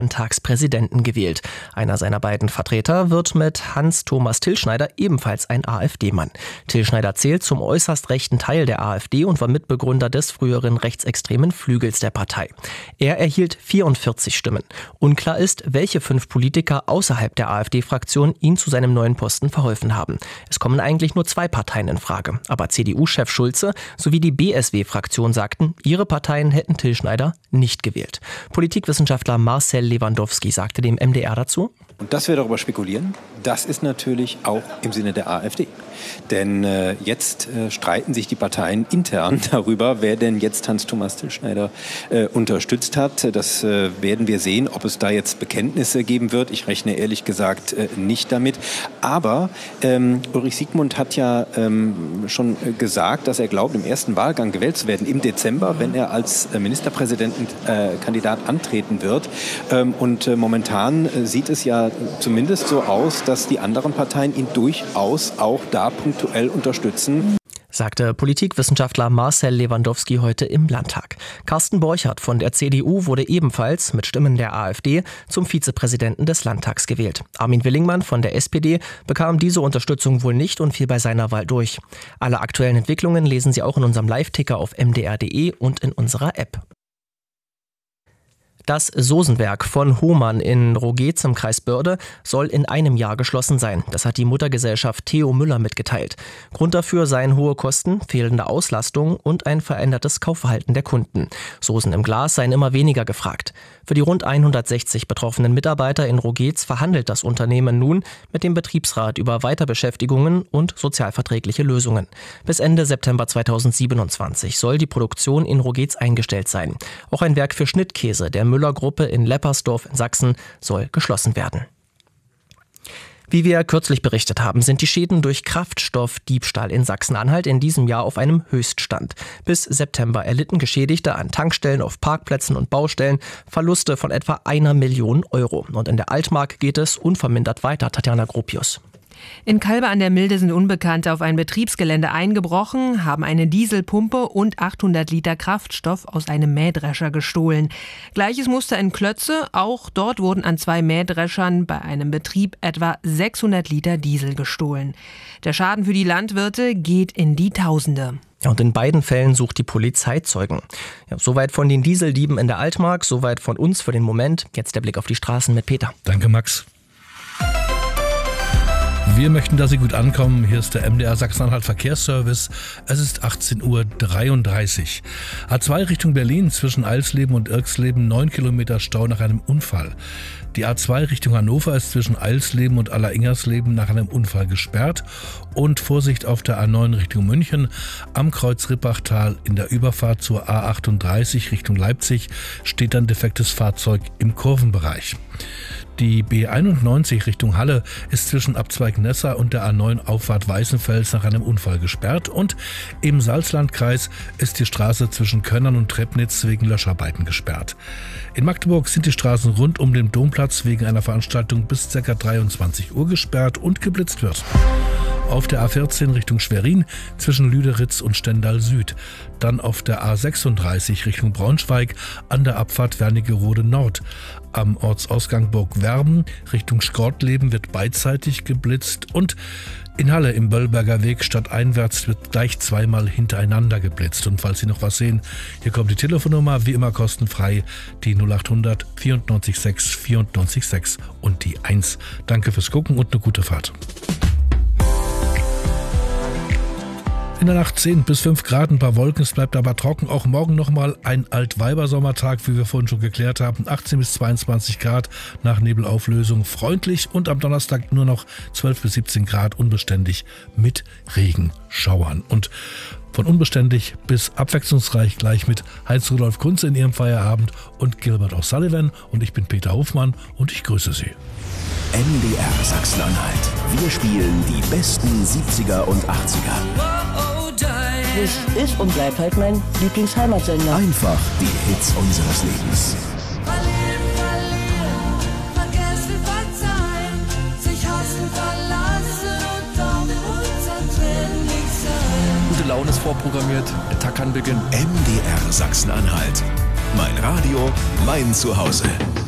Landtagspräsidenten gewählt. Einer seiner beiden Vertreter wird mit Hans-Thomas Tilschneider ebenfalls ein AfD-Mann. Tilschneider zählt zum äußerst rechten Teil der AfD und war Mitbegründer des früheren rechtsextremen Flügels der Partei. Er erhielt 44 Stimmen. Unklar ist, welche 5 Politiker außerhalb der AfD-Fraktion ihn zu seinem neuen Posten verholfen haben. Es kommen eigentlich nur 2 Parteien in Frage. Aber CDU-Chef Schulze sowie die BSW-Fraktion sagten, ihre Parteien hätten Tilschneider nicht gewählt. Politikwissenschaftler Marcel Lewandowski sagte dem MDR dazu: Und dass wir darüber spekulieren, das ist natürlich auch im Sinne der AfD. Denn jetzt streiten sich die Parteien intern darüber, wer denn jetzt Hans-Thomas Tilschneider unterstützt hat. Das werden wir sehen, ob es da jetzt Bekenntnisse geben wird. Ich rechne ehrlich gesagt nicht damit. Aber Ulrich Siegmund hat ja schon gesagt, dass er glaubt, im ersten Wahlgang gewählt zu werden, im Dezember, wenn er als Ministerpräsidentenkandidat antreten wird. Und momentan sieht es ja zumindest so aus, dass die anderen Parteien ihn durchaus auch da punktuell unterstützen, sagte Politikwissenschaftler Marcel Lewandowski heute im Landtag. Carsten Borchert von der CDU wurde ebenfalls mit Stimmen der AfD zum Vizepräsidenten des Landtags gewählt. Armin Willingmann von der SPD bekam diese Unterstützung wohl nicht und fiel bei seiner Wahl durch. Alle aktuellen Entwicklungen lesen Sie auch in unserem Live-Ticker auf mdr.de und in unserer App. Das Soßenwerk von Hohmann in Rogetz im Kreis Börde soll in einem Jahr geschlossen sein. Das hat die Muttergesellschaft Theo Müller mitgeteilt. Grund dafür seien hohe Kosten, fehlende Auslastung und ein verändertes Kaufverhalten der Kunden. Soßen im Glas seien immer weniger gefragt. Für die rund 160 betroffenen Mitarbeiter in Rogetz verhandelt das Unternehmen nun mit dem Betriebsrat über Weiterbeschäftigungen und sozialverträgliche Lösungen. Bis Ende September 2027 soll die Produktion in Rogetz eingestellt sein. Auch ein Werk für Schnittkäse der Müller-Gruppe in Leppersdorf in Sachsen soll geschlossen werden. Wie wir kürzlich berichtet haben, sind die Schäden durch Kraftstoffdiebstahl in Sachsen-Anhalt in diesem Jahr auf einem Höchststand. Bis September erlitten Geschädigte an Tankstellen, auf Parkplätzen und Baustellen Verluste von etwa 1 Million Euro. Und in der Altmark geht es unvermindert weiter. Tatjana Gropius. In Calbe an der Milde sind Unbekannte auf ein Betriebsgelände eingebrochen, haben eine Dieselpumpe und 800 Liter Kraftstoff aus einem Mähdrescher gestohlen. Gleiches Muster in Klötze, auch dort wurden an 2 Mähdreschern bei einem Betrieb etwa 600 Liter Diesel gestohlen. Der Schaden für die Landwirte geht in die Tausende. Ja, und in beiden Fällen sucht die Polizei Zeugen. Ja, soweit von den Dieseldieben in der Altmark, soweit von uns für den Moment. Jetzt der Blick auf die Straßen mit Peter. Danke, Max. Wir möchten, dass Sie gut ankommen. Hier ist der MDR Sachsen-Anhalt Verkehrsservice. Es ist 18:33 Uhr. A2 Richtung Berlin zwischen Eilsleben und Irxleben 9 Kilometer Stau nach einem Unfall. Die A2 Richtung Hannover ist zwischen Eilsleben und Alleringers-Leben nach einem Unfall gesperrt. Und Vorsicht auf der A9 Richtung München. Am Kreuz Rippachtal in der Überfahrt zur A38 Richtung Leipzig steht ein defektes Fahrzeug im Kurvenbereich. Die B91 Richtung Halle ist zwischen Abzweig Nessa und der A9 Auffahrt Weißenfels nach einem Unfall gesperrt. Und im Salzlandkreis ist die Straße zwischen Könnern und Treppnitz wegen Löscharbeiten gesperrt. In Magdeburg sind die Straßen rund um den Domplatz wegen einer Veranstaltung bis ca. 23 Uhr gesperrt und geblitzt wird. Auf der A14 Richtung Schwerin zwischen Lüderitz und Stendal Süd. Dann auf der A36 Richtung Braunschweig an der Abfahrt Wernigerode Nord. Am Ortsausgang Burgwerben Richtung Schkortleben wird beidseitig geblitzt. Und in Halle im Böllberger Weg stadteinwärts wird gleich 2-mal hintereinander geblitzt. Und falls Sie noch was sehen, hier kommt die Telefonnummer, wie immer kostenfrei, die 0800 94 6 94 6 und die 1. Danke fürs Gucken und eine gute Fahrt. In der Nacht 10 bis 5 Grad, ein paar Wolken, es bleibt aber trocken. Auch morgen nochmal ein Altweibersommertag, wie wir vorhin schon geklärt haben. 18 bis 22 Grad nach Nebelauflösung, freundlich. Und am Donnerstag nur noch 12 bis 17 Grad, unbeständig mit Regenschauern. Und von unbeständig bis abwechslungsreich gleich mit Heinz-Rudolf Kunze in Ihrem Feierabend und Gilbert O'Sullivan. Und ich bin Peter Hofmann und ich grüße Sie. MDR Sachsen-Anhalt. Wir spielen die besten 70er und 80er. Das ist und bleibt halt mein Lieblingsheimatsender. Einfach die Hits unseres Lebens. Vergessen, verzeihen, sich hassen, verlassen und auch unzertrennlich sein. Gute Laune ist vorprogrammiert, der Tag kann beginnen. MDR Sachsen-Anhalt. Mein Radio, mein Zuhause.